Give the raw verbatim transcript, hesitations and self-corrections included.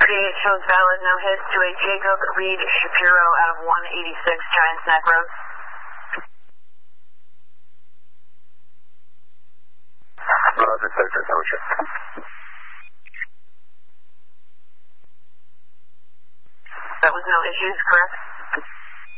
thirty-eight shows valid, no hits to a Jacob Reed Shapiro out of one eighty-six Giants Neck Road. Roger, Sector Township. That was no issues, correct?